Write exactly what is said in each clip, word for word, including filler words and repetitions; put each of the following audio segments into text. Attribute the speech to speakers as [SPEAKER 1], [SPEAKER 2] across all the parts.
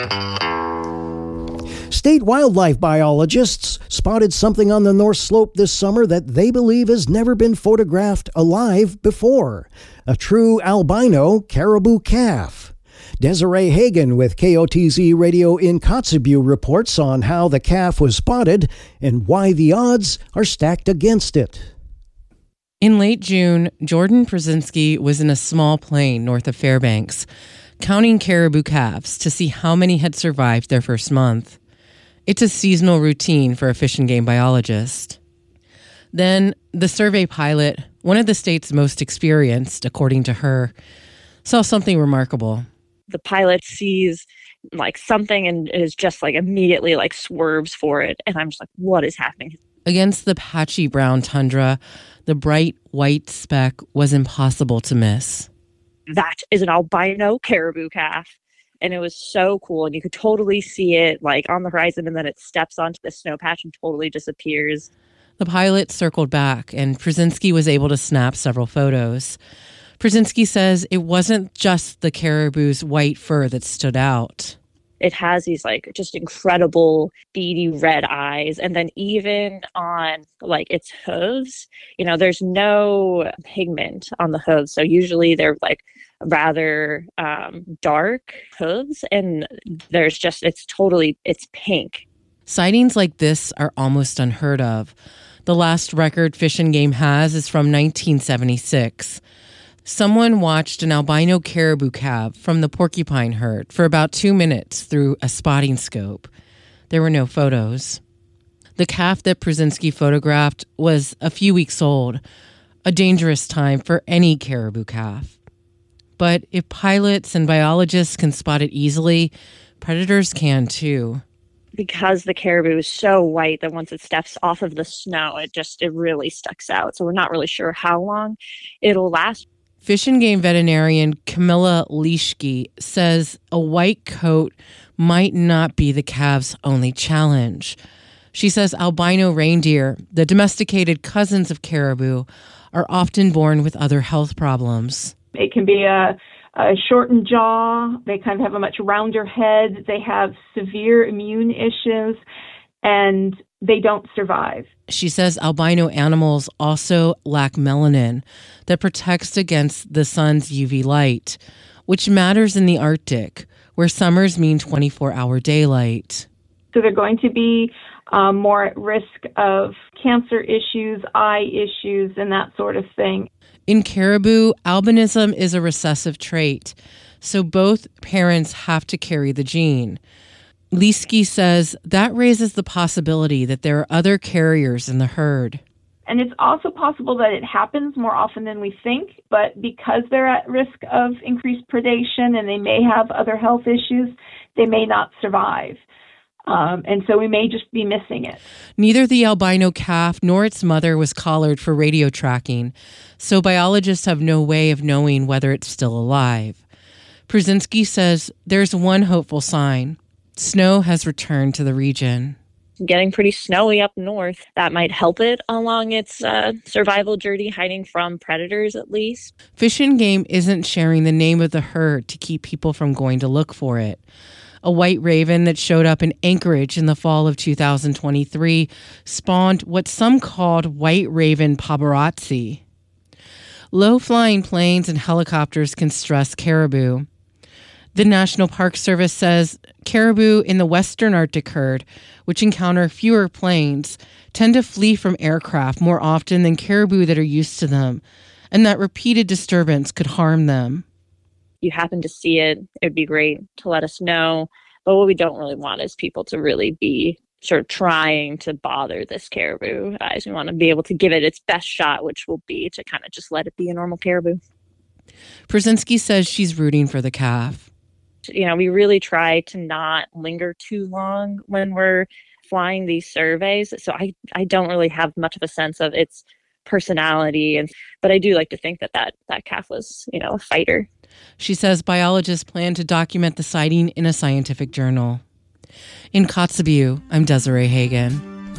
[SPEAKER 1] State wildlife biologists spotted something on the North Slope this summer that they believe has never been photographed alive before. A true albino caribou calf. Desiree Hagen with K O T Z Radio in Kotzebue reports on how the calf was spotted and why the odds are stacked against it.
[SPEAKER 2] In late June, Jordan Przinski was in a small plain north of Fairbanks, counting caribou calves to see how many had survived their first month. It's a seasonal routine for a fish and game biologist. Then, the survey pilot, one of the state's most experienced, according to her, saw something remarkable.
[SPEAKER 3] The pilot sees like something and is just like immediately like swerves for it. And I'm just like, what is happening?
[SPEAKER 2] Against the patchy brown tundra, the bright white speck was impossible to miss.
[SPEAKER 3] That is an albino caribou calf. And it was so cool. And you could totally see it like on the horizon, and then it steps onto the snow patch and totally disappears.
[SPEAKER 2] The pilot circled back, and Przinski was able to snap several photos. Przinski says it wasn't just the caribou's white fur that stood out.
[SPEAKER 3] It has these like just incredible beady red eyes. And then even on like its hooves, you know, there's no pigment on the hooves. So usually they're like rather um, dark hooves, and there's just, it's totally, it's pink.
[SPEAKER 2] Sightings like this are almost unheard of. The last record Fish and Game has is from nineteen seventy-six. Someone watched an albino caribou calf from the porcupine herd for about two minutes through a spotting scope. There were no photos. The calf that Przinski photographed was a few weeks old, a dangerous time for any caribou calf. But if pilots and biologists can spot it easily, predators can too.
[SPEAKER 3] Because the caribou is so white that once it steps off of the snow, it just, it really sticks out. So we're not really sure how long it'll last.
[SPEAKER 2] Fish and Game veterinarian Camilla Lischke says a white coat might not be the calf's only challenge. She says albino reindeer, the domesticated cousins of caribou, are often born with other health problems.
[SPEAKER 4] It can be a, a shortened jaw. They kind of have a much rounder head. They have severe immune issues, and they don't survive.
[SPEAKER 2] She says albino animals also lack melanin that protects against the sun's U V light, which matters in the Arctic, where summers mean twenty-four hour daylight.
[SPEAKER 4] So they're going to be um, more at risk of cancer issues, eye issues, and that sort of thing.
[SPEAKER 2] In caribou, albinism is a recessive trait, so both parents have to carry the gene. Lischke says that raises the possibility that there are other carriers in the herd.
[SPEAKER 4] And it's also possible that it happens more often than we think, but because they're at risk of increased predation and they may have other health issues, they may not survive. Um, and so we may just be missing it.
[SPEAKER 2] Neither the albino calf nor its mother was collared for radio tracking, so biologists have no way of knowing whether it's still alive. Przinski says there's one hopeful sign. Snow has returned to the region.
[SPEAKER 3] Getting pretty snowy up north. That might help it along its uh, survival journey, hiding from predators at least.
[SPEAKER 2] Fish and Game isn't sharing the name of the herd to keep people from going to look for it. A white raven that showed up in Anchorage in the fall of two thousand twenty-three spawned what some called white raven paparazzi. Low-flying planes and helicopters can stress caribou. The National Park Service says caribou in the western Arctic herd, which encounter fewer planes, tend to flee from aircraft more often than caribou that are used to them, and that repeated disturbance could harm them.
[SPEAKER 3] You happen to see it, it would be great to let us know. But what we don't really want is people to really be sort of trying to bother this caribou. Uh, we want to be able to give it its best shot, which will be to kind of just let it be a normal caribou.
[SPEAKER 2] Przinski says she's rooting for the calf.
[SPEAKER 3] You know, we really try to not linger too long when we're flying these surveys. So I, I don't really have much of a sense of its personality. And but I do like to think that that, that calf was, you know, a fighter.
[SPEAKER 2] She says biologists plan to document the sighting in a scientific journal. In Kotzebue, I'm Desiree Hagen.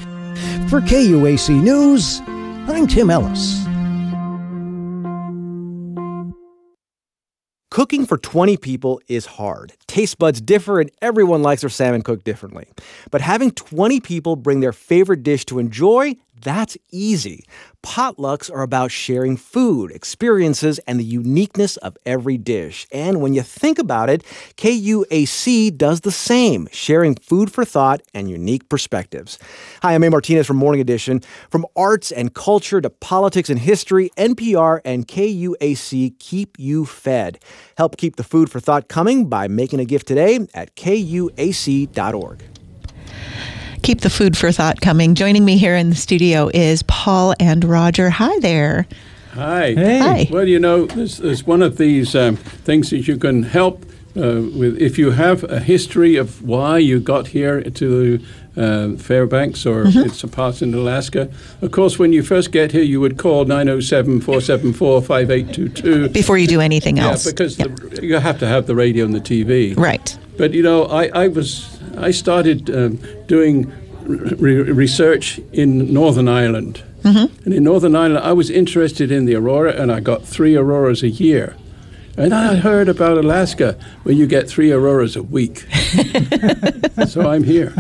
[SPEAKER 1] For K U A C News, I'm Tim Ellis.
[SPEAKER 5] Cooking for twenty people is hard. Taste buds differ and everyone likes their salmon cooked differently. But having twenty people bring their favorite dish to enjoy, that's easy. Potlucks are about sharing food, experiences, and the uniqueness of every dish. And when you think about it, K U A C does the same, sharing food for thought and unique perspectives. Hi, I'm A. Martinez from Morning Edition. From arts and culture to politics and history, N P R and K U A C keep you fed. Help keep the food for thought coming by making a gift today at K U A C dot org.
[SPEAKER 6] Keep the food for thought coming. Joining me here in the studio is Paul and Roger. Hi there.
[SPEAKER 7] Hi.
[SPEAKER 6] Hey. Hi.
[SPEAKER 7] Well, you know, there's, there's one of these um, things that you can help uh, with. If you have a history of why you got here to uh, Fairbanks or mm-hmm. it's a part in Alaska, of course, when you first get here, you would call nine oh seven, four seven four, five eight two two.
[SPEAKER 6] Before you do anything else.
[SPEAKER 7] Yeah, because
[SPEAKER 6] yeah.
[SPEAKER 7] The, you have to have the radio and the T V.
[SPEAKER 6] Right.
[SPEAKER 7] But, you know, I, I was I started um, doing re- research in Northern Ireland. Mm-hmm. And in Northern Ireland, I was interested in the aurora, and I got three auroras a year. And I heard about Alaska, where you get three auroras a week. So I'm here.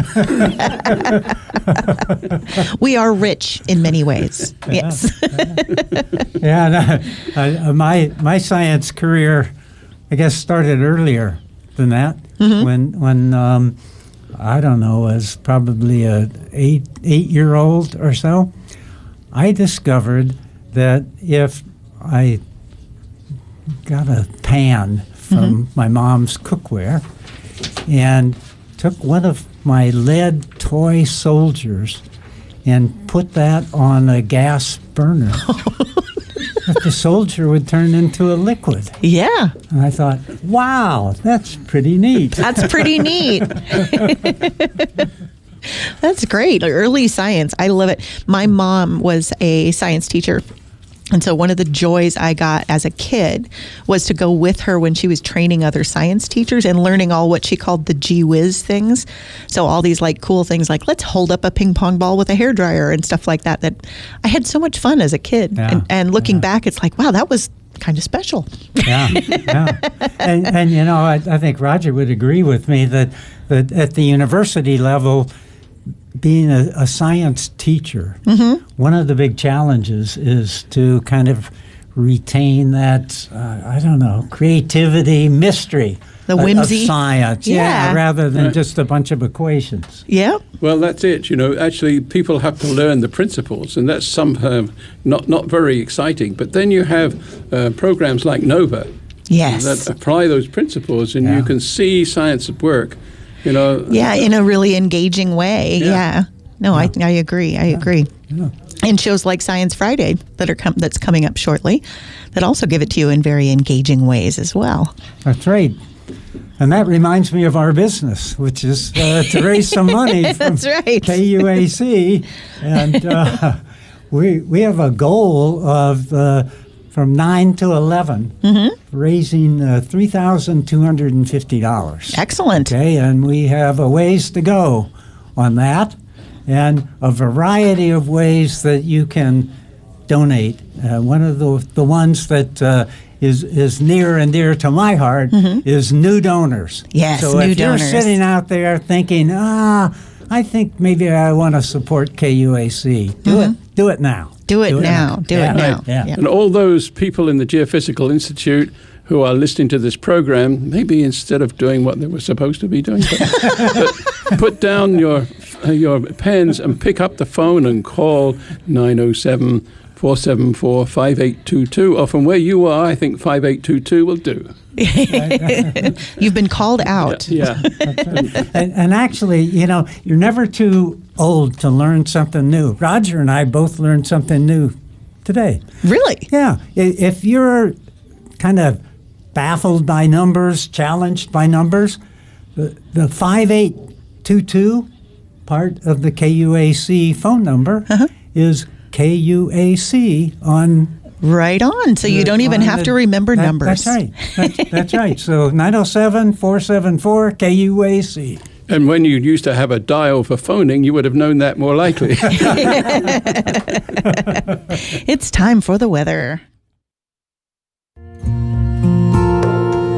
[SPEAKER 6] We are rich in many ways. Yes.
[SPEAKER 8] Yeah, and, uh, uh, my my science career, I guess, started earlier than that. Mm-hmm. When when um, I don't know, was probably a eight eight year old or so, I discovered that if I got a pan from mm-hmm. my mom's cookware and took one of my lead toy soldiers and put that on a gas burner, that the soldier would turn into a liquid.
[SPEAKER 6] Yeah.
[SPEAKER 8] And I thought, wow, that's pretty neat.
[SPEAKER 6] That's pretty neat. That's great. Early science. I love it. My mom was a science teacher. And so one of the joys I got as a kid was to go with her when she was training other science teachers and learning all what she called the gee whiz things. So all these like cool things like let's hold up a ping pong ball with a hairdryer and stuff like that, that I had so much fun as a kid.
[SPEAKER 8] Yeah,
[SPEAKER 6] and, and looking
[SPEAKER 8] yeah.
[SPEAKER 6] back, it's like, wow, that was kind of special.
[SPEAKER 8] Yeah, yeah. And, and you know, I, I think Roger would agree with me that, that at the university level, being a, a science teacher, mm-hmm. one of the big challenges is to kind of retain that, uh, I don't know, creativity, mystery.
[SPEAKER 6] The whimsy.
[SPEAKER 8] Of science, yeah,
[SPEAKER 6] yeah
[SPEAKER 8] rather than
[SPEAKER 7] right.
[SPEAKER 8] just a bunch of equations.
[SPEAKER 6] Yeah.
[SPEAKER 7] Well, that's it. You know, actually, people have to learn the principles, and that's somehow not, not very exciting. But then you have uh, programs like NOVA
[SPEAKER 6] yes.
[SPEAKER 7] that apply those principles, and
[SPEAKER 8] yeah.
[SPEAKER 7] you can see science at work. You know,
[SPEAKER 6] yeah, in a really engaging way. Yeah, yeah. no, yeah. I I agree. I yeah. agree. Yeah. And shows like Science Friday that are com- that's coming up shortly, that also give it to you in very engaging ways as well.
[SPEAKER 8] That's right. And that reminds me of our business, which is uh, to raise some money from
[SPEAKER 6] that's right.
[SPEAKER 8] K U A C, and uh, we we have a goal of. Uh, From nine to eleven, mm-hmm. raising uh, three thousand two hundred and fifty dollars.
[SPEAKER 6] Excellent.
[SPEAKER 8] Okay, and we have a ways to go on that, and a variety of ways that you can donate. Uh, one of the the ones that uh, is is near and dear to my heart mm-hmm. is new donors.
[SPEAKER 6] Yes,
[SPEAKER 8] so
[SPEAKER 6] new
[SPEAKER 8] if
[SPEAKER 6] donors.
[SPEAKER 8] you're sitting out there thinking, ah, I think maybe I want to support K U A C, do
[SPEAKER 6] mm-hmm.
[SPEAKER 8] it. Do it now.
[SPEAKER 6] Do it, Do it now. now. Do
[SPEAKER 8] yeah.
[SPEAKER 6] it now.
[SPEAKER 8] Right. Yeah.
[SPEAKER 6] Yeah.
[SPEAKER 7] And all those people in the Geophysical Institute who are listening to this program, maybe instead of doing what they were supposed to be doing, but, but put down your uh, your pens and pick up the phone and call nine oh seven, four seven four, five eight two two. Or from where you are, I think five eight two two will do.
[SPEAKER 6] You've been called out.
[SPEAKER 7] Yeah.
[SPEAKER 8] yeah. and, and actually, you know, you're never too old to learn something new. Roger and I both learned something new today.
[SPEAKER 6] Really?
[SPEAKER 8] Yeah. If you're kind of baffled by numbers, challenged by numbers, the, the five eight two two part of the K U A C phone number uh-huh. is K U A C on
[SPEAKER 6] Right on. So you don't even have
[SPEAKER 8] the,
[SPEAKER 6] to remember
[SPEAKER 8] that,
[SPEAKER 6] numbers.
[SPEAKER 8] That's right. That's, that's right. So nine oh seven, four seven four, K U A C.
[SPEAKER 7] And when you used to have a dial for phoning, you would have known that more likely.
[SPEAKER 6] It's time for the weather.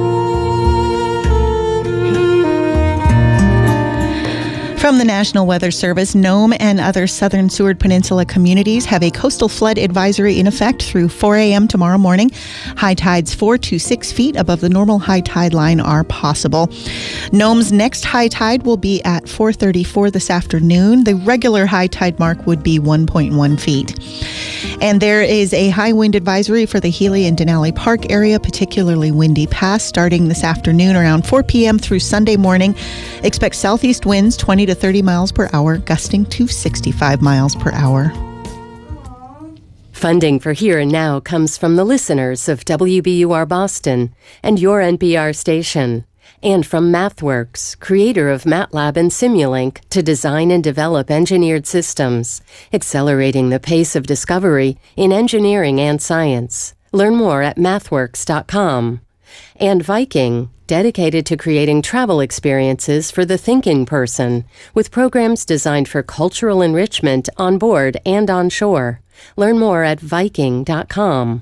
[SPEAKER 6] From the National Weather Service, Nome and other southern Seward Peninsula communities have a coastal flood advisory in effect through four a.m. tomorrow morning. High tides four to six feet above the normal high tide line are possible. Nome's next high tide will be at four thirty-four this afternoon. The regular high tide mark would be one point one feet. And there is a high wind advisory for the Healy and Denali Park area, particularly windy pass, starting this afternoon around four p.m. through Sunday morning. Expect southeast winds twenty to thirty miles per hour, gusting to sixty-five miles per hour.
[SPEAKER 9] Funding for Here and Now comes from the listeners of W B U R Boston and your N P R station, and from MathWorks, creator of MATLAB and Simulink to design and develop engineered systems, accelerating the pace of discovery in engineering and science. Learn more at mathworks dot com. And Viking, dedicated to creating travel experiences for the thinking person, with programs designed for cultural enrichment on board and on shore. Learn more at viking dot com.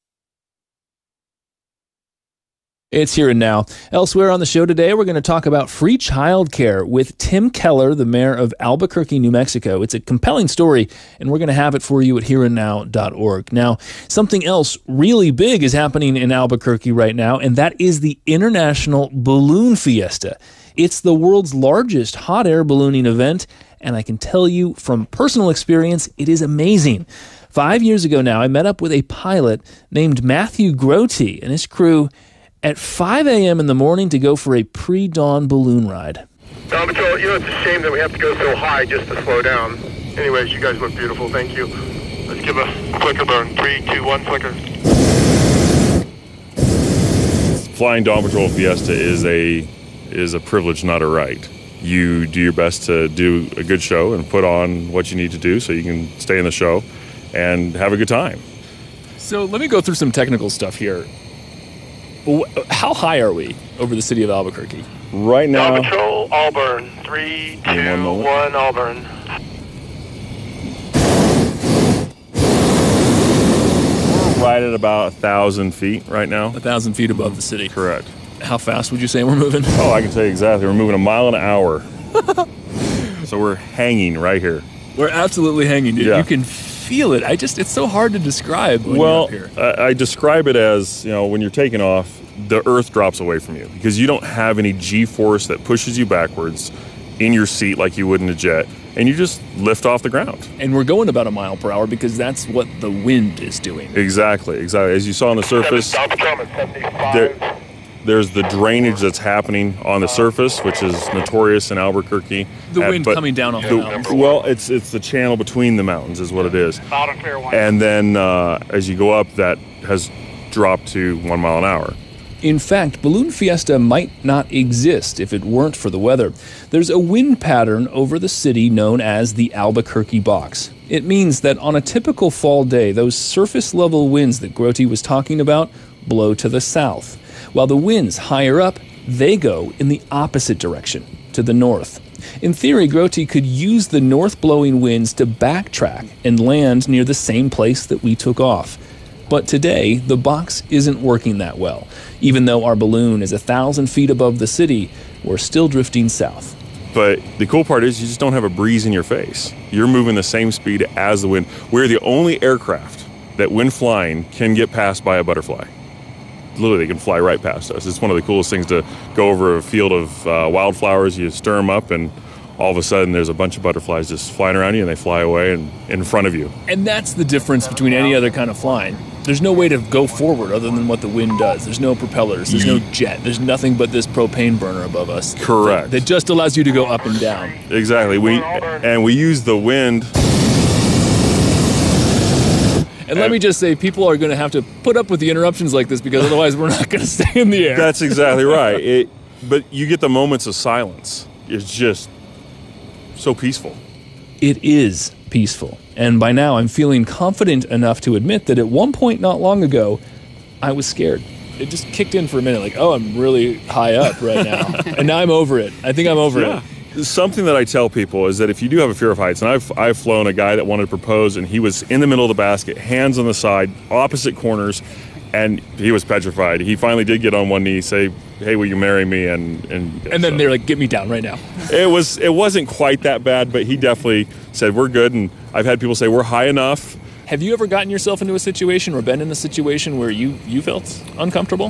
[SPEAKER 10] It's Here and Now. Elsewhere on the show today, we're going to talk about free childcare with Tim Keller, the mayor of Albuquerque, New Mexico. It's a compelling story, and we're going to have it for you at here and now dot org. Now, something else really big is happening in Albuquerque right now, and that is the International Balloon Fiesta. It's the world's largest hot air ballooning event, and I can tell you from personal experience, it is amazing. Five years ago now, I met up with a pilot named Matthew Grote and his crew at five a.m. in the morning to go for a pre-dawn balloon ride.
[SPEAKER 11] No, but you know, it's a shame that we have to go so high just to slow down. Anyways, you guys look beautiful. Thank you. Let's give a flicker burn. Three, two, one, flicker.
[SPEAKER 12] Flying Dawn Patrol Fiesta is a is a privilege, not a right. You do your best to do a good show and put on what you need to do so you can stay in the show and have a good time.
[SPEAKER 10] So let me go through some technical stuff here. How high are we over the city of Albuquerque?
[SPEAKER 12] Right now...
[SPEAKER 11] Dawn Patrol, Auburn. Three, two, one, one, Auburn.
[SPEAKER 12] Right at about a thousand feet right now.
[SPEAKER 10] A thousand feet above the city.
[SPEAKER 12] Correct.
[SPEAKER 10] How fast would you say we're moving?
[SPEAKER 12] Oh, I can tell you exactly. We're moving a mile an hour. So we're hanging right here.
[SPEAKER 10] We're absolutely hanging, dude.
[SPEAKER 12] Yeah.
[SPEAKER 10] You can feel it. I just, it's so hard to describe when
[SPEAKER 12] well,
[SPEAKER 10] you're up here.
[SPEAKER 12] I, I describe it as, you know, when you're taking off, the earth drops away from you because you don't have any G-force that pushes you backwards in your seat like you would in a jet, and you just lift off the ground.
[SPEAKER 10] And we're going about a mile per hour because that's what the wind is doing.
[SPEAKER 12] Exactly, exactly. As you saw on the surface, there, there's the drainage that's happening on the surface, which is notorious in Albuquerque.
[SPEAKER 10] The wind At, coming down off the, the mountains.
[SPEAKER 12] Well, it's it's the channel between the mountains is what it is. And then uh, as you go up, that has dropped to one mile an hour.
[SPEAKER 10] In fact, Balloon Fiesta might not exist if it weren't for the weather. There's a wind pattern over the city known as the Albuquerque Box. It means that on a typical fall day, those surface-level winds that Grote was talking about blow to the south, while the winds higher up, they go in the opposite direction, to the north. In theory, Grote could use the north-blowing winds to backtrack and land near the same place that we took off. But today, the box isn't working that well. Even though our balloon is a thousand feet above the city, we're still drifting south.
[SPEAKER 12] But the cool part is you just don't have a breeze in your face. You're moving the same speed as the wind. We're the only aircraft that, when flying, can get passed by a butterfly. Literally, they can fly right past us. It's one of the coolest things to go over a field of uh, wildflowers. You stir them up, and all of a sudden, there's a bunch of butterflies just flying around you, and they fly away and in front of you.
[SPEAKER 10] And that's the difference between any other kind of flying. There's no way to go forward other than what the wind does. There's no propellers. There's no jet. There's nothing but this propane burner above us.
[SPEAKER 12] Correct.
[SPEAKER 10] That, that just allows you to go up and down.
[SPEAKER 12] Exactly. We and we use the wind.
[SPEAKER 10] And let me just say, people are going to have to put up with the interruptions like this because otherwise we're not going to stay in the air.
[SPEAKER 12] That's exactly right. It, but you get the moments of silence. It's just so peaceful.
[SPEAKER 10] It is peaceful. And by now, I'm feeling confident enough to admit that at one point not long ago, I was scared. It just kicked in for a minute, like, oh, I'm really high up right now. And now I'm over it. I think I'm over
[SPEAKER 12] yeah.
[SPEAKER 10] it.
[SPEAKER 12] Something that I tell people is that if you do have a fear of heights, and I've, I've flown a guy that wanted to propose, and he was in the middle of the basket, hands on the side, opposite corners, And he was petrified. He finally did get on one knee, say, "Hey, will you marry me?" And and,
[SPEAKER 10] and then
[SPEAKER 12] so,
[SPEAKER 10] they're like, "Get me down right now."
[SPEAKER 12] It was it wasn't quite that bad, but he definitely said, "We're good." And I've had people say, "We're high enough."
[SPEAKER 10] Have you ever gotten yourself into a situation or been in a situation where you, you felt uncomfortable?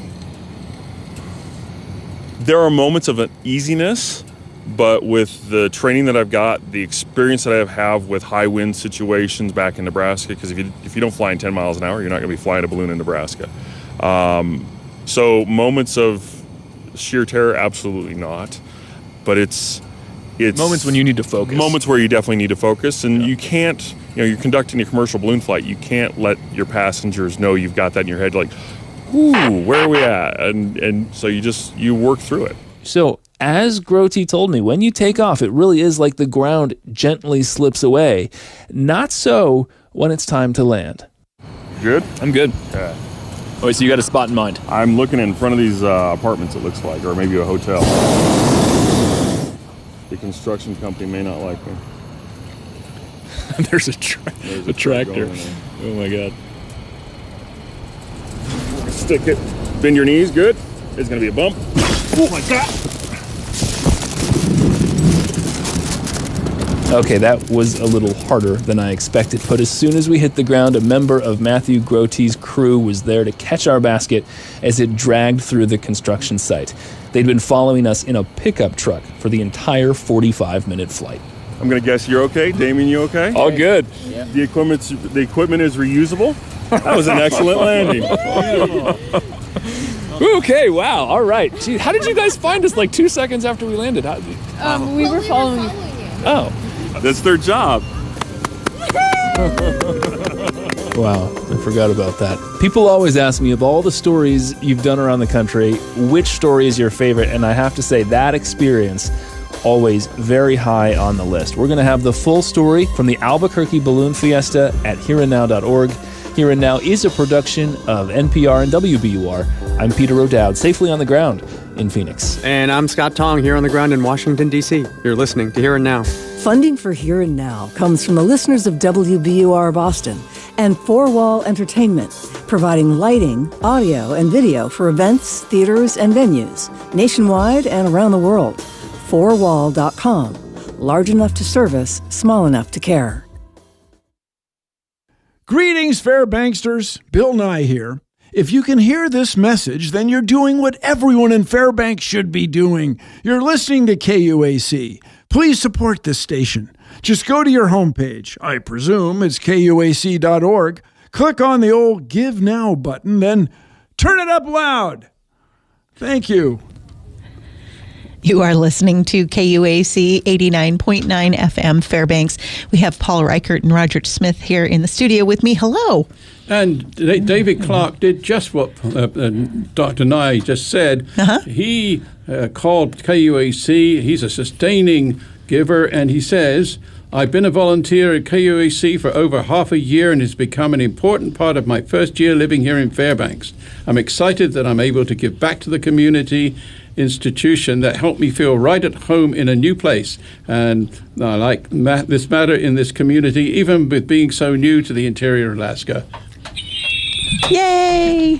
[SPEAKER 12] There are moments of uneasiness, but with the training that I've got, the experience that I have with high wind situations back in Nebraska, because if you if you don't fly in ten miles an hour, you're not going to be flying a balloon in Nebraska. Um, so moments of sheer terror, absolutely not. But it's it's
[SPEAKER 10] moments when you need to focus.
[SPEAKER 12] Moments where you definitely need to focus, and yeah. you can't. You know, you're conducting a commercial balloon flight. You can't let your passengers know you've got that in your head. Like, ooh, where are we at? And and so you just you work through it.
[SPEAKER 10] So as Grote told me, when you take off, it really is like the ground gently slips away. Not so when it's time to land.
[SPEAKER 12] Good?
[SPEAKER 10] I'm good.
[SPEAKER 12] Okay.
[SPEAKER 10] Oh, so you got a spot in mind?
[SPEAKER 12] I'm looking in front of these uh, apartments, it looks like, or maybe a hotel. The construction company may not like me.
[SPEAKER 10] There's a, tra- There's a, a tractor. Oh my God.
[SPEAKER 12] Stick it. Bend your knees. Good. It's going to be a bump. Oh my God.
[SPEAKER 10] Okay, that was a little harder than I expected, but as soon as we hit the ground, a member of Matthew Grote's crew was there to catch our basket as it dragged through the construction site. They'd been following us in a pickup truck for the entire forty-five minute flight.
[SPEAKER 12] I'm going to guess you're okay. Damien, you okay?
[SPEAKER 10] All good.
[SPEAKER 12] Yeah. The equipment's the equipment is reusable. That was an excellent landing.
[SPEAKER 10] Okay, wow. All right. Gee, how did you guys find us like two seconds after we landed? How,
[SPEAKER 13] um, we were following you.
[SPEAKER 10] Oh.
[SPEAKER 12] That's their job.
[SPEAKER 10] Wow, I forgot about that. People always ask me, of all the stories you've done around the country, which story is your favorite? And I have to say that experience always very high on the list. We're going to have the full story from the Albuquerque Balloon Fiesta at here and now dot org. Here and Now is a production of N P R and W B U R. I'm Peter O'Dowd, safely on the ground in Phoenix.
[SPEAKER 14] And I'm Scott Tong, here on the ground in Washington, D C You're listening to Here and Now.
[SPEAKER 15] Funding for Here and Now comes from the listeners of W B U R Boston and Four Wall Entertainment, providing lighting, audio, and video for events, theaters, and venues nationwide and around the world. four wall dot com. Large enough to service, small enough to care.
[SPEAKER 16] Greetings, Fairbanksters. Bill Nye here. If you can hear this message, then you're doing what everyone in Fairbanks should be doing. You're listening to K U A C. Please support this station. Just go to your homepage. I presume it's K U A C dot org. Click on the old Give Now button, then turn it up loud. Thank you.
[SPEAKER 6] You are listening to K U A C eighty-nine point nine F M Fairbanks. We have Paul Reichert and Roger Smith here in the studio with me. Hello.
[SPEAKER 7] And David Clark did just what uh, uh, Doctor Nye just said.
[SPEAKER 6] Uh-huh.
[SPEAKER 7] He uh, called K U A C. He's a sustaining giver, and he says, I've been a volunteer at K U A C for over half a year and it's become an important part of my first year living here in Fairbanks. I'm excited that I'm able to give back to the community institution that helped me feel right at home in a new place. And I like ma- this matter in this community, even with being so new to the interior of Alaska.
[SPEAKER 6] Yay!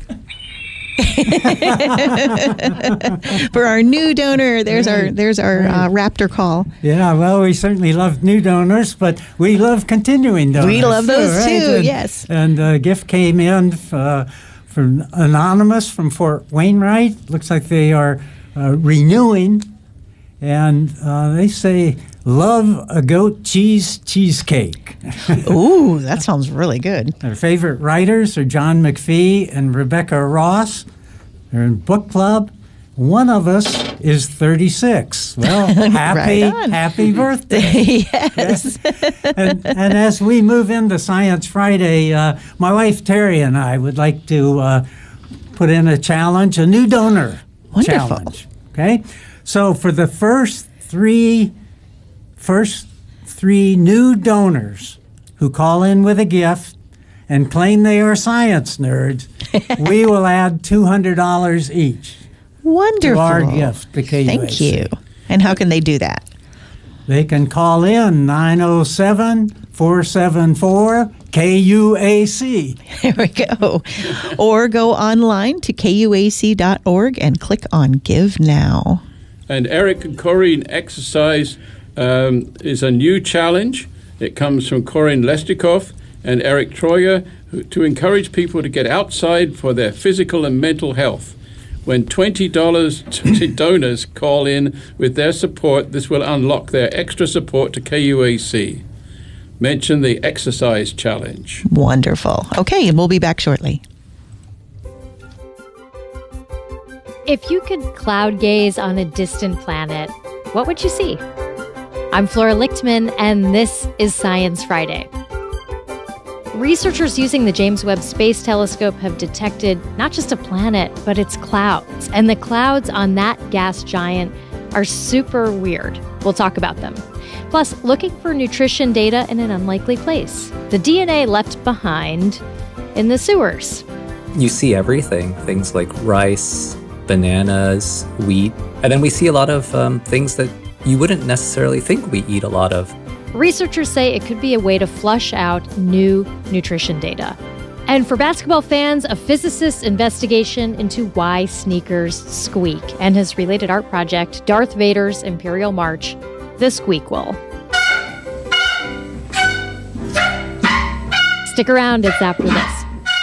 [SPEAKER 6] For our new donor, there's our there's our uh, Raptor call.
[SPEAKER 8] Yeah, well, we certainly love new donors, but we love continuing donors.
[SPEAKER 6] We love those
[SPEAKER 8] right?
[SPEAKER 6] too,
[SPEAKER 8] and,
[SPEAKER 6] yes.
[SPEAKER 8] And a gift came in uh, from Anonymous from Fort Wainwright. Looks like they are uh, renewing, and uh, they say, love a goat cheese cheesecake.
[SPEAKER 6] Ooh, that sounds really good.
[SPEAKER 8] Their favorite writers are John McPhee and Rebecca Ross. They're in book club. One of us is thirty-six. Well, happy,
[SPEAKER 6] Right on.
[SPEAKER 8] happy birthday.
[SPEAKER 6] Yes.
[SPEAKER 8] and, and as we move into Science Friday, uh, my wife Terry and I would like to uh, put in a challenge, a new donor
[SPEAKER 6] Wonderful.
[SPEAKER 8] challenge. Okay? So for the first three First three new donors who call in with a gift and claim they are science nerds, we will add two hundred dollars each.
[SPEAKER 6] Wonderful.
[SPEAKER 8] To our gift to K U A C.
[SPEAKER 6] Thank you. And how can they do that?
[SPEAKER 8] They can call in nine oh seven, four seven four, K U A C.
[SPEAKER 6] There we go. Or go online to K U A C dot org and click on Give Now.
[SPEAKER 7] And Eric and Corinne exercise um, is a new challenge. It comes from Corinne Lestikoff and Eric Troyer to encourage people to get outside for their physical and mental health. When twenty dollars donors call in with their support, this will unlock their extra support to K U A C. Mention the exercise challenge.
[SPEAKER 6] Wonderful. Okay, and we'll be back shortly.
[SPEAKER 13] If you could cloud gaze on a distant planet, what would you see? I'm Flora Lichtman, and this is Science Friday. Researchers using the James Webb Space Telescope have detected not just a planet, but its clouds. And the clouds on that gas giant are super weird. We'll talk about them. Plus, looking for nutrition data in an unlikely place. The D N A left behind in the sewers.
[SPEAKER 17] You see everything, things like rice, bananas, wheat, and then we see a lot of um, things that you wouldn't necessarily think we eat a lot of.
[SPEAKER 13] Researchers say it could be a way to flush out new nutrition data. And for basketball fans, a physicist's investigation into why sneakers squeak and his related art project, Darth Vader's Imperial March, The Squeakquel. Stick around, it's after this.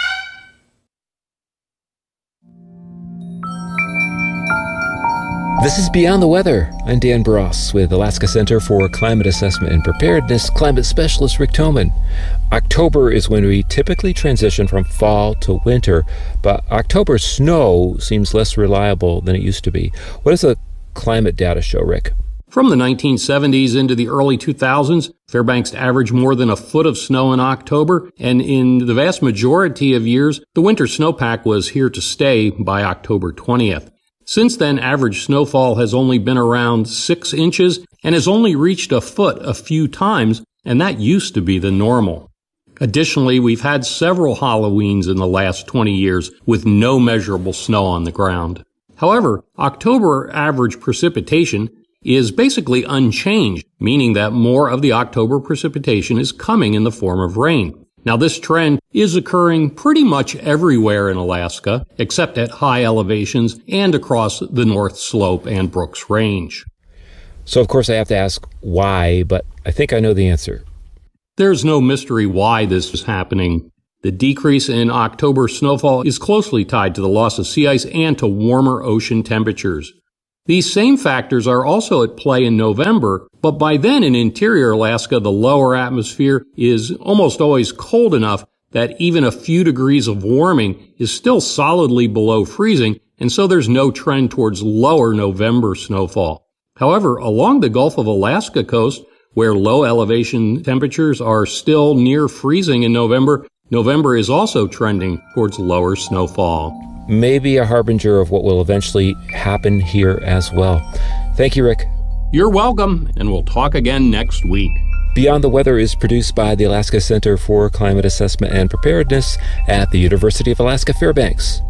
[SPEAKER 18] This is Beyond the Weather. I'm Dan Bross with Alaska Center for Climate Assessment and Preparedness climate specialist Rick Thoman. October is when we typically transition from fall to winter, but October's snow seems less reliable than it used to be. What does the climate data show, Rick?
[SPEAKER 19] From the nineteen seventies into the early two thousands, Fairbanks averaged more than a foot of snow in October, and in the vast majority of years, the winter snowpack was here to stay by October twentieth. Since then, average snowfall has only been around six inches and has only reached a foot a few times, and that used to be the normal. Additionally, we've had several Halloweens in the last twenty years with no measurable snow on the ground. However, October average precipitation is basically unchanged, meaning that more of the October precipitation is coming in the form of rain. Now, this trend is occurring pretty much everywhere in Alaska, except at high elevations and across the North Slope and Brooks Range.
[SPEAKER 18] So, of course, I have to ask why, but I think I know the answer.
[SPEAKER 19] There's no mystery why this is happening. The decrease in October snowfall is closely tied to the loss of sea ice and to warmer ocean temperatures. These same factors are also at play in November, but by then in interior Alaska, the lower atmosphere is almost always cold enough that even a few degrees of warming is still solidly below freezing, and so there's no trend towards lower November snowfall. However, along the Gulf of Alaska coast, where low elevation temperatures are still near freezing in November, November is also trending towards lower snowfall.
[SPEAKER 18] Maybe a harbinger of what will eventually happen here as well. Thank you, Rick.
[SPEAKER 19] You're welcome, and we'll talk again next week.
[SPEAKER 18] Beyond the Weather is produced by the Alaska Center for Climate Assessment and Preparedness at the University of Alaska Fairbanks.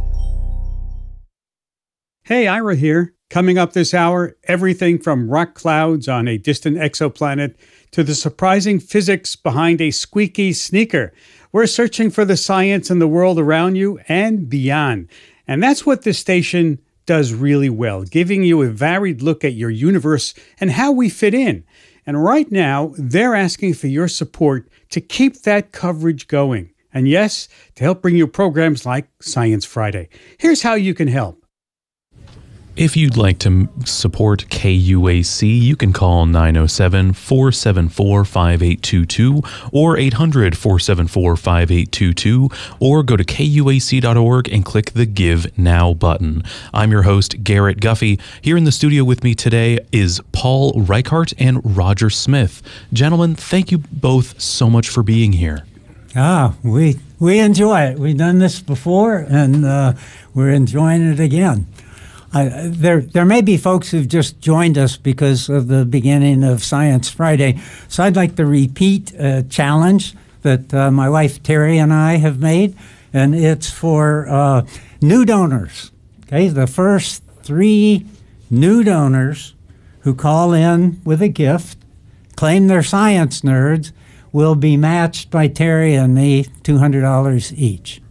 [SPEAKER 20] Hey, Ira here. Coming up this hour, everything from rock clouds on a distant exoplanet to the surprising physics behind a squeaky sneaker. We're searching for the science in the world around you and beyond. And that's what this station does really well, giving you a varied look at your universe and how we fit in. And right now, they're asking for your support to keep that coverage going. And yes, to help bring you programs like Science Friday. Here's how you can help.
[SPEAKER 21] If you'd like to support K U A C, you can call nine oh seven, four seven four, five eight two two or eight hundred, four seven four, five eight two two or go to K U A C dot org and click the Give Now button. I'm your host, Garrett Guffey. Here in the studio with me today is Paul Reichart and Roger Smith. Gentlemen, thank you both so much for being here.
[SPEAKER 8] Ah, we we enjoy it. We've done this before, and uh, we're enjoying it again. Uh, there there may be folks who've just joined us because of the beginning of Science Friday, so I'd like to repeat a challenge that uh, my wife Terry and I have made, and it's for uh, new donors. Okay, the first three new donors who call in with a gift, claim they're science nerds, will be matched by Terry and me, two hundred dollars each.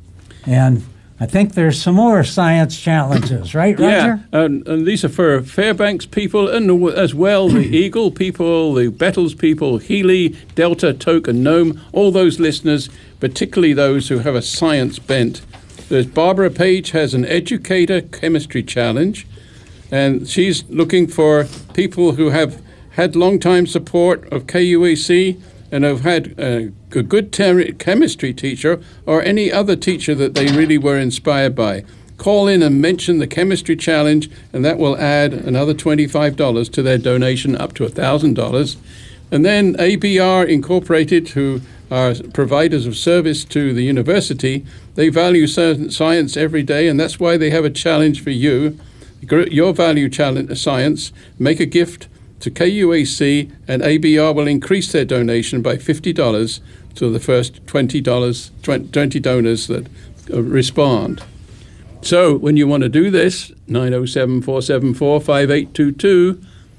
[SPEAKER 8] And I think there's some more science challenges, right, Roger?
[SPEAKER 7] Yeah, and, and these are for Fairbanks people and as well the Eagle people, the Bettles people, Healy, Delta, Toke, and Nome, all those listeners, particularly those who have a science bent. There's Barbara Page has an educator chemistry challenge, and she's looking for people who have had long-time support of K U A C and have had uh, a good ter- chemistry teacher or any other teacher that they really were inspired by. Call in and mention the chemistry challenge, and that will add another twenty-five dollars to their donation, up to one thousand dollars. And then A B R Incorporated, who are providers of service to the university, they value science every day, and that's why they have a challenge for you. Your value challenge science, make a gift to K U A C, and A B R will increase their donation by fifty dollars to the first twenty dollars, twenty donors that uh, respond. So when you want to do this, nine oh seven, four seven four, five eight two two,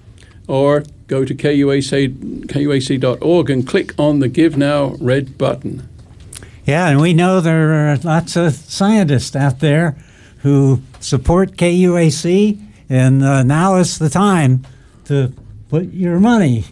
[SPEAKER 7] or go to K U A C, K U A C dot org and click on the Give Now red button.
[SPEAKER 8] Yeah, and we know there are lots of scientists out there who support K U A C, and uh, now is the time to put your money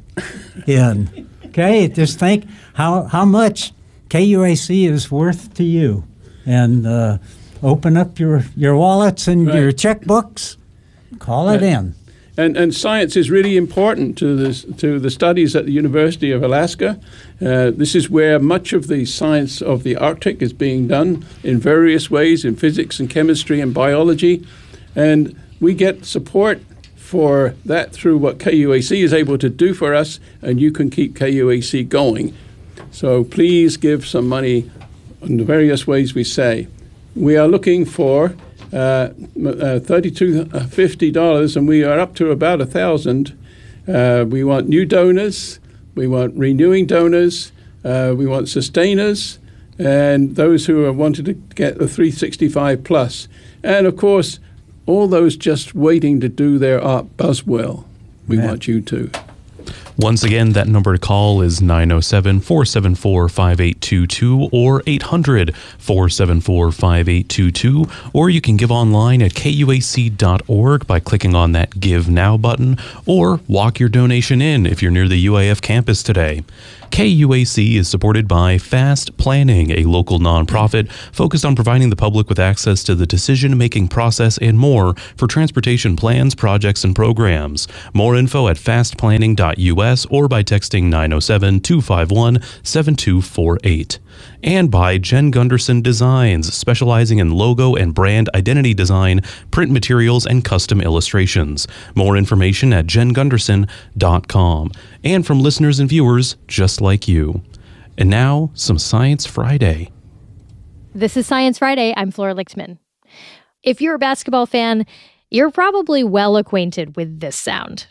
[SPEAKER 8] in. Okay, just think how how much K U A C is worth to you, and uh, open up your, your wallets and right. your checkbooks. Call it
[SPEAKER 7] right.
[SPEAKER 8] in.
[SPEAKER 7] And and science is really important to this to the studies at the University of Alaska. Uh, this is where much of the science of the Arctic is being done in various ways, in physics and chemistry and biology, and we get support for that through what K U A C is able to do for us, and you can keep K U A C going. So please give some money in the various ways we say. We are looking for uh, uh, thirty-two fifty dollars, and we are up to about a thousand. Uh, we want new donors, we want renewing donors, uh, we want sustainers, and those who are wanted to get the three sixty-five plus, and of course, all those just waiting to do their art buzzwell. We yeah. want you to.
[SPEAKER 21] Once again, that number to call is nine oh seven, four seven four, five eight two two or eight hundred, four seven four, five eight two two, or you can give online at K U A C dot org by clicking on that Give Now button, or walk your donation in if you're near the U A F campus today. K U A C is supported by Fast Planning, a local nonprofit focused on providing the public with access to the decision-making process and more for transportation plans, projects, and programs. More info at fast planning dot U S or by texting nine oh seven, two five one, seven two four eight. And by Jen Gunderson Designs, specializing in logo and brand identity design, print materials, and custom illustrations. More information at jen gunderson dot com. And from listeners and viewers just like you. And now, some Science Friday.
[SPEAKER 13] This is Science Friday. I'm Flora Lichtman. If you're a basketball fan, you're probably well acquainted with this sound.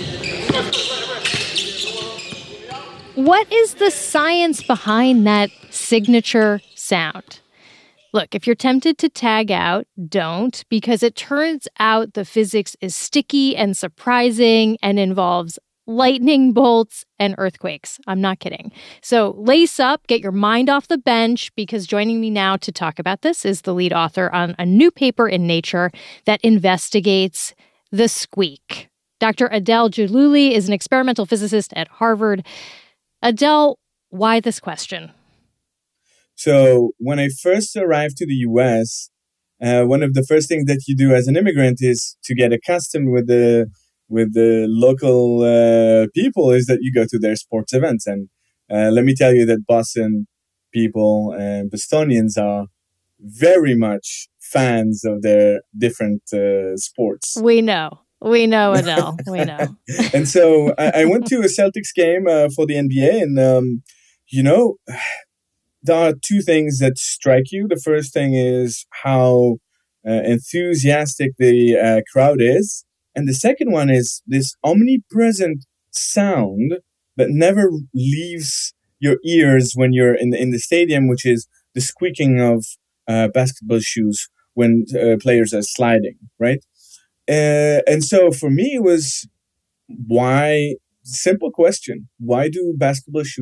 [SPEAKER 13] What is the science behind that signature sound? Look, if you're tempted to tag out, don't, because it turns out the physics is sticky and surprising and involves lightning bolts and earthquakes. I'm not kidding. So lace up, get your mind off the bench, because joining me now to talk about this is the lead author on a new paper in Nature that investigates the squeak. Doctor Adele Jallouli is an experimental physicist at Harvard. Adele, why this question?
[SPEAKER 4] So when I first arrived to the U S, uh, one of the first things that you do as an immigrant is to get accustomed with the with the local uh, people is that you go to their sports events. And uh, let me tell you that Boston people and Bostonians are very much fans of their different uh, sports.
[SPEAKER 13] We know. We know, Adele. We know.
[SPEAKER 4] And so I, I went to a Celtics game uh, for the N B A, and, um, you know, there are two things that strike you. The first thing is how uh, enthusiastic the uh, crowd is. And the second one is this omnipresent sound that never leaves your ears when you're in the, in the stadium, which is the squeaking of uh, basketball shoes when uh, players are sliding, right? Uh, and so for me, it was why, simple question, why do basketball shoes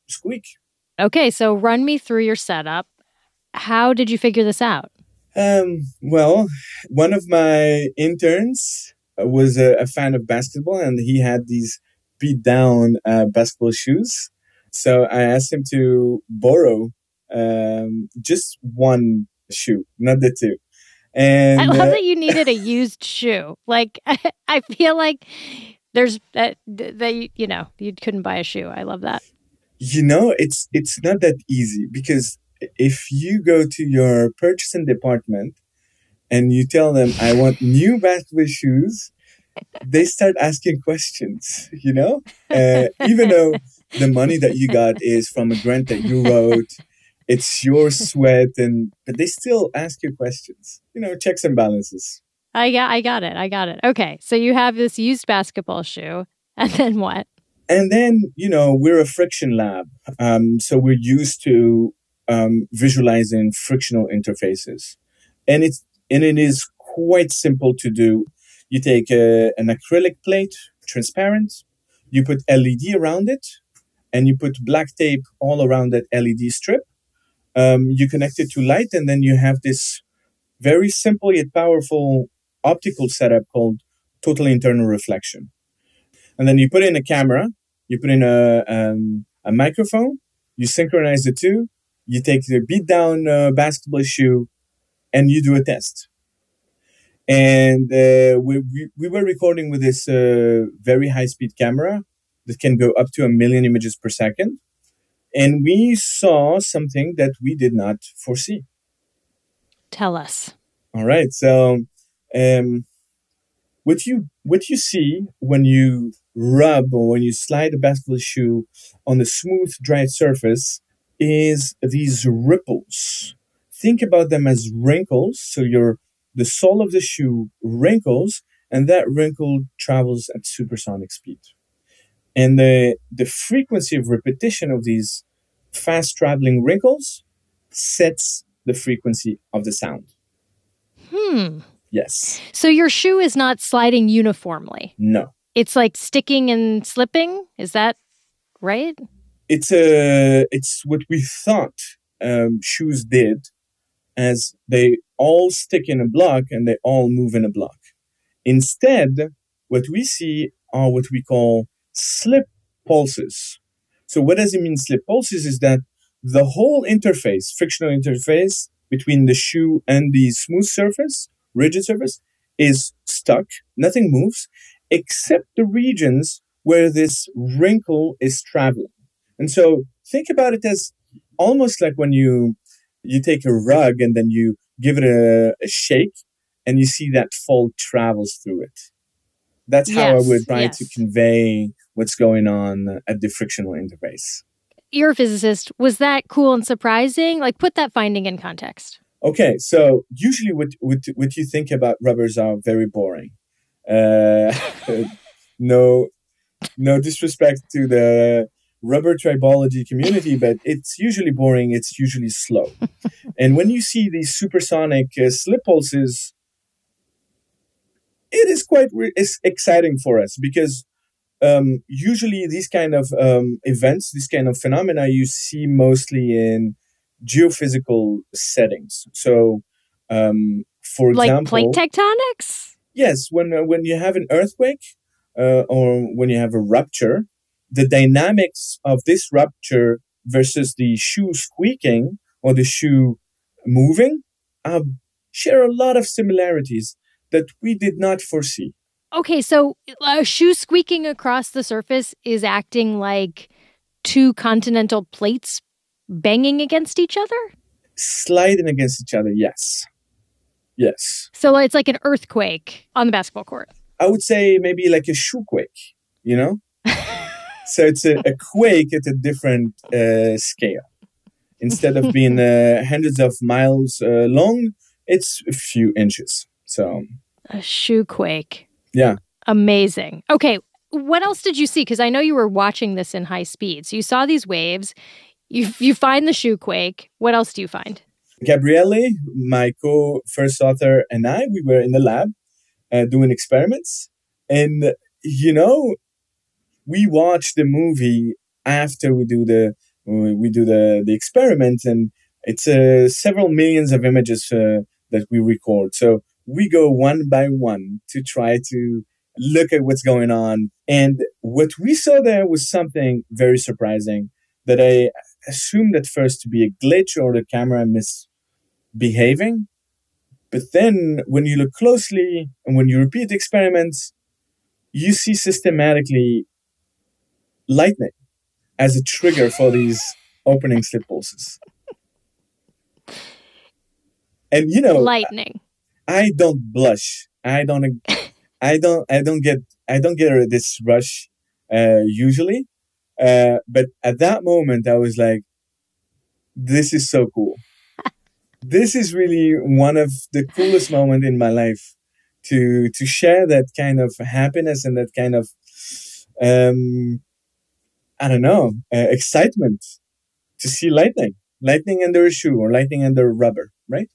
[SPEAKER 4] squeak.
[SPEAKER 13] Okay, so run me through your setup. How did you figure this out?
[SPEAKER 4] Um, well, one of my interns was a, a fan of basketball, and he had these beat down uh, basketball shoes. So I asked him to borrow um, just one shoe, not the two. And
[SPEAKER 13] I love
[SPEAKER 4] uh,
[SPEAKER 13] that you needed a used shoe. Like, I feel like there's that, that, you know, you couldn't buy a shoe. I love that.
[SPEAKER 4] You know, it's it's not that easy, because if you go to your purchasing department and you tell them, I want new basketball shoes, they start asking questions, you know, uh, even though the money that you got is from a grant that you wrote, it's your sweat, and but they still ask you questions, you know, checks and balances.
[SPEAKER 13] I got, I got it. I got it. Okay. So you have this used basketball shoe, and then what?
[SPEAKER 4] And then, you know, we're a friction lab. Um, so we're used to um, visualizing frictional interfaces. And it's and it is quite simple to do. You take a, an acrylic plate, transparent, you put L E D around it, and you put black tape all around that L E D strip. Um, you connect it to light, and then you have this very simple yet powerful optical setup called total internal reflection. And then you put in a camera, you put in a um, a microphone, you synchronize the two, you take the beat down uh, basketball shoe, and you do a test. And uh, we, we we were recording with this uh, very high speed camera that can go up to a million images per second, and we saw something that we did not foresee.
[SPEAKER 13] Tell us.
[SPEAKER 4] All right, so um, what you what you see when you rub or when you slide a basketball shoe on a smooth, dry surface is these ripples. Think about them as wrinkles. So your the sole of the shoe wrinkles, and that wrinkle travels at supersonic speed. And the the frequency of repetition of these fast traveling wrinkles sets the frequency of the sound.
[SPEAKER 13] Hmm.
[SPEAKER 4] Yes.
[SPEAKER 13] So your shoe is not sliding uniformly.
[SPEAKER 4] No.
[SPEAKER 13] It's like sticking and slipping. Is that right?
[SPEAKER 4] It's a it's what we thought um, shoes did, as they all stick in a block and they all move in a block. Instead, what we see are what we call slip pulses. So what does it mean, slip pulses? Is that the whole interface, frictional interface between the shoe and the smooth surface, rigid surface, is stuck. Nothing moves except the regions where this wrinkle is traveling. And so think about it as almost like when you you take a rug and then you give it a, a shake and you see that fold travels through it. That's how
[SPEAKER 13] Yes,
[SPEAKER 4] I would try
[SPEAKER 13] yes.
[SPEAKER 4] to convey what's going on at the frictional interface.
[SPEAKER 13] You're a physicist. Was that cool and surprising? Like, put that finding in context.
[SPEAKER 4] Okay, so usually what, what, what you think about rubbers are very boring. Uh, no, no disrespect to the rubber tribology community, but it's usually boring. It's usually slow. And when you see these supersonic uh, slip pulses, it is quite re- it's exciting for us, because um, usually these kind of um, events, these kind of phenomena, you see mostly in geophysical settings. So, um, for
[SPEAKER 13] Like
[SPEAKER 4] example,
[SPEAKER 13] plate tectonics?
[SPEAKER 4] yes, when uh, when you have an earthquake uh, or when you have a rupture, the dynamics of this rupture versus the shoe squeaking or the shoe moving uh, share a lot of similarities that we did not foresee.
[SPEAKER 13] Okay, so a shoe squeaking across the surface is acting like two continental plates banging against each other?
[SPEAKER 4] Sliding against each other, yes. Yes.
[SPEAKER 13] So it's like an earthquake on the basketball court.
[SPEAKER 4] I would say maybe like a shoe quake, you know? So it's a, a quake at a different uh, scale. Instead of being uh, hundreds of miles uh, long, it's a few inches. So
[SPEAKER 13] A shoe quake.
[SPEAKER 4] yeah.
[SPEAKER 13] Amazing. Okay, what else did you see? Because I know you were watching this in high speed. So you saw these waves. You you find the shoe quake. What else do you find?
[SPEAKER 4] Gabriele, my co-first author, and I, we were in the lab uh, doing experiments. And, you know, we watch the movie after we do the, we, we do the, the experiment, and it's uh, several millions of images uh, that we record. So we go one by one to try to look at what's going on. And what we saw there was something very surprising that I assumed at first to be a glitch or the camera misbehaving. But then when you look closely and when you repeat the experiments, you see systematically lightning as a trigger for these opening slip pulses. And you know,
[SPEAKER 13] lightning.
[SPEAKER 4] I don't blush. I don't. I don't. I don't get. I don't get this rush uh, usually. Uh, but at that moment, I was like, "This is so cool. This is really one of the coolest moments in my life to to share that kind of happiness and that kind of, um, I don't know, uh, excitement to see lightning, lightning under a shoe or lightning under rubber, right?"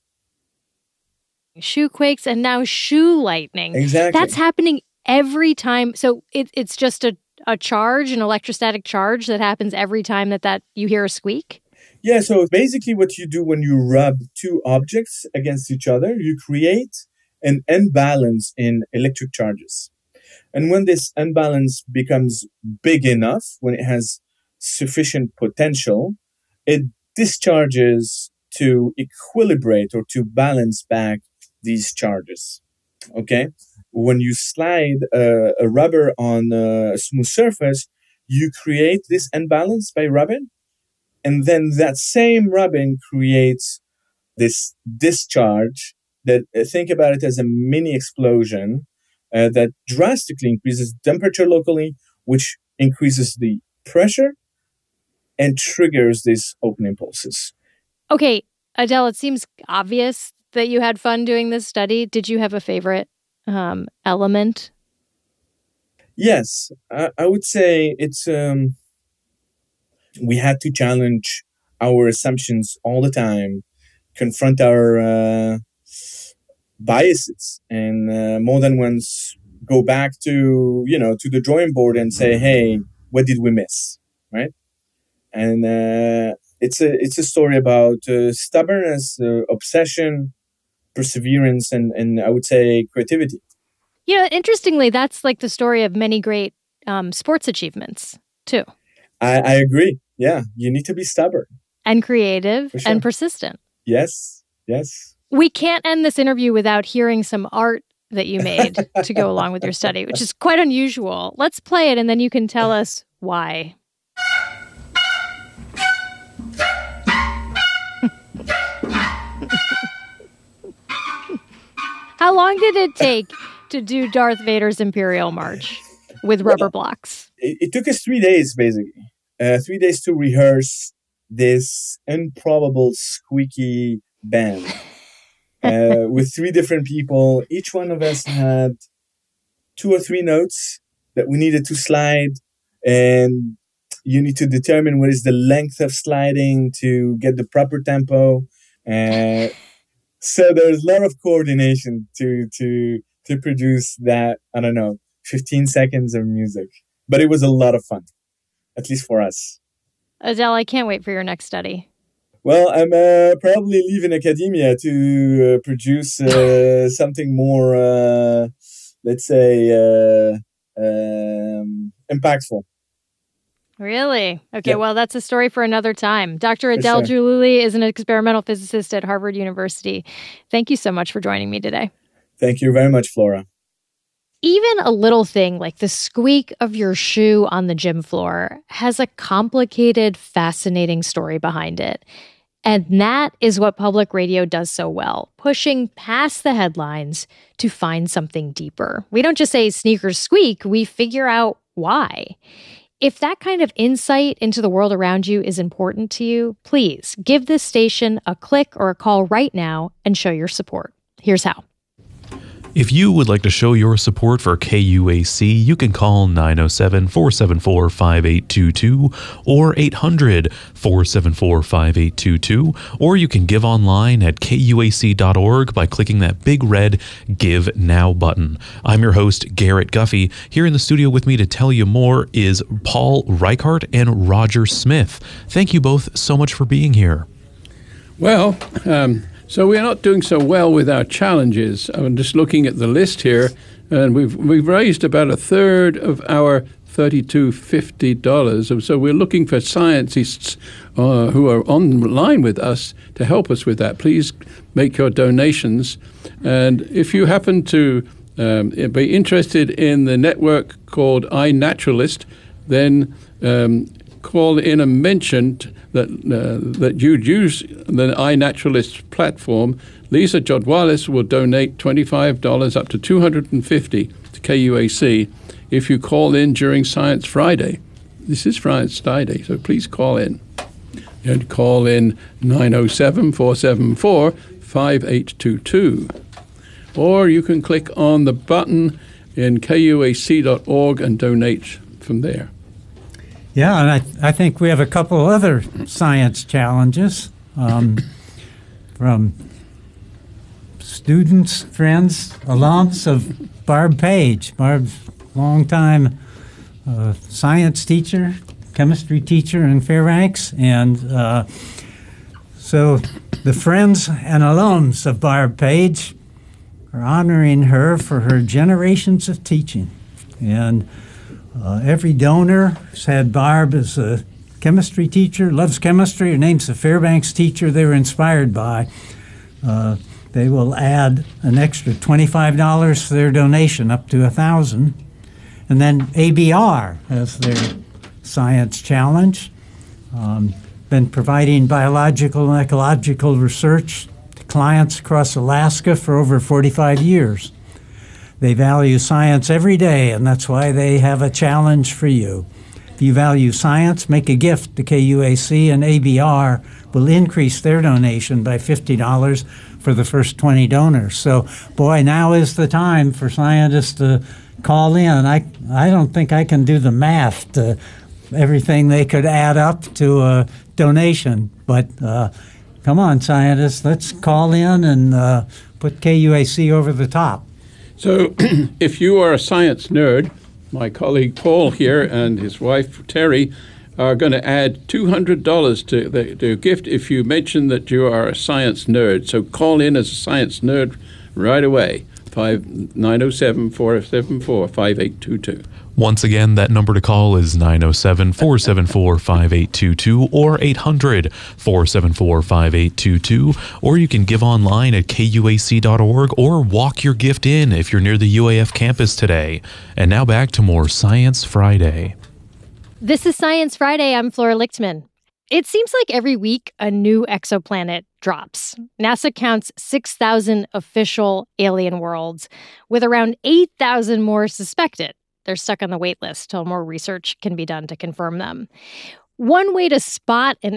[SPEAKER 13] Shoe quakes and now shoe lightning.
[SPEAKER 4] Exactly.
[SPEAKER 13] That's happening every time. So it, it's just a, a charge, an electrostatic charge that happens every time that, that you hear a squeak?
[SPEAKER 4] Yeah, so basically what you do when you rub two objects against each other, you create an imbalance in electric charges. And when this imbalance becomes big enough, when it has sufficient potential, it discharges to equilibrate or to balance back these charges. Okay? When you slide uh, a rubber on a smooth surface, you create this imbalance by rubbing. And then that same rubbing creates this discharge that, uh, think about it as a mini explosion uh, that drastically increases temperature locally, which increases the pressure and triggers these opening pulses.
[SPEAKER 13] Okay, Adele, it seems obvious that you had fun doing this study. Did you have a favorite um, element?
[SPEAKER 4] Yes, I, I would say it's... Um, we had to challenge our assumptions all the time, confront our uh, biases, and uh, more than once go back to, you know, to the drawing board and say, hey, what did we miss, right? And uh, it's a it's a story about uh, stubbornness, uh, obsession, perseverance, and, and I would say creativity.
[SPEAKER 13] You know, interestingly, that's like the story of many great um, sports achievements, too.
[SPEAKER 4] I, I agree. Yeah, you need to be stubborn.
[SPEAKER 13] And creative
[SPEAKER 4] For sure.
[SPEAKER 13] and persistent.
[SPEAKER 4] Yes, yes.
[SPEAKER 13] We can't end this interview without hearing some art that you made to go along with your study, which is quite unusual. Let's play it, and then you can tell us why. How long did it take to do Darth Vader's Imperial March with rubber well, blocks?
[SPEAKER 4] It, it took us three days, basically. Uh, three days to rehearse this improbable squeaky band uh, with three different people. Each one of us had two or three notes that we needed to slide, and you need to determine what is the length of sliding to get the proper tempo. Uh, so there's a lot of coordination to to to produce that, I don't know, fifteen seconds of music. But it was a lot of fun, at least for us.
[SPEAKER 13] Adele, I can't wait for your next study.
[SPEAKER 4] Well, I'm uh, probably leaving academia to uh, produce uh, something more, uh, let's say, uh, um, impactful.
[SPEAKER 13] Really? Okay,
[SPEAKER 4] yeah.
[SPEAKER 13] Well, that's a story for another time. Doctor Adele
[SPEAKER 4] sure.
[SPEAKER 13] Jalouli is an experimental physicist at Harvard University. Thank you so much for joining me today.
[SPEAKER 4] Thank you very much, Flora.
[SPEAKER 13] Even a little thing like the squeak of your shoe on the gym floor has a complicated, fascinating story behind it. And that is what public radio does so well, pushing past the headlines to find something deeper. We don't just say sneakers squeak, we figure out why. If that kind of insight into the world around you is important to you, please give this station a click or a call right now and show your support. Here's how.
[SPEAKER 21] If you would like to show your support for K U A C, you can call nine oh seven, four seven four, five eight two two or eight hundred, four seven four, five eight two two, or you can give online at K U A C dot org by clicking that big red Give Now button. I'm your host, Garrett Guffey. Here in the studio with me to tell you more is Paul Reichart and Roger Smith. Thank you both so much for being here.
[SPEAKER 7] Well, um, so we're not doing so well with our challenges. I'm just looking at the list here, and we've we've raised about a third of our thirty-two fifty dollars. So we're looking for scientists uh, who are online with us to help us with that. Please make your donations, and if you happen to um, be interested in the network called iNaturalist, then um, call in and mention that uh, that you'd use the iNaturalist platform. Lisa Jodwalis will donate twenty-five dollars up to two hundred fifty dollars to K U A C if you call in during Science Friday. This is Science Friday, so please call in. And call in nine oh seven, four seven four, five eight two two. Or you can click on the button in K U A C dot org and donate from there.
[SPEAKER 8] Yeah, and I, I think we have a couple other science challenges um, from students, friends, alums of Barb Page. Barb's longtime uh, science teacher, chemistry teacher in Fairbanks. And uh, so the friends and alums of Barb Page are honoring her for her generations of teaching. And Uh, every donor has had Barb as a chemistry teacher, loves chemistry, her name's the Fairbanks teacher they were inspired by. Uh, they will add an extra twenty-five dollars to their donation, up to one thousand dollars. And then A B R has their science challenge. Um, been providing biological and ecological research to clients across Alaska for over forty-five years. They value science every day, and that's why they have a challenge for you. If you value science, make a gift to K U A C, and A B R will increase their donation by fifty dollars for the first twenty donors. So, boy, now is the time for scientists to call in. I, I don't think I can do the math to everything they could add up to a donation, but uh, come on, scientists, let's call in and uh, put K U A C over the top.
[SPEAKER 7] So if you are a science nerd, my colleague Paul here and his wife Terry are going to add two hundred dollars to the to gift if you mention that you are a science nerd. So call in as a science nerd right away, nine oh seven, four seven four, five eight two two.
[SPEAKER 21] Once again, that number to call is nine oh seven, four seven four, five eight two two or eight hundred, four seven four, five eight two two. Or you can give online at K U A C dot org or walk your gift in if you're near the U A F campus today. And now back to more Science Friday.
[SPEAKER 13] This is Science Friday. I'm Flora Lichtman. It seems like every week a new exoplanet drops. NASA counts six thousand official alien worlds, with around eight thousand more suspected. They're stuck on the wait list till more research can be done to confirm them. One way to spot an